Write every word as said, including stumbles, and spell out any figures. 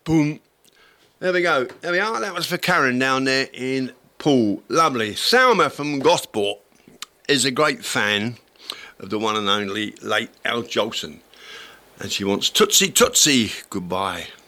Boom. There we go. There we are. That was for Karen down there in Poole. Lovely. Salma from Gosport is a great fan of the one and only late Al Jolson. And she wants Tootsie Tootsie. Goodbye.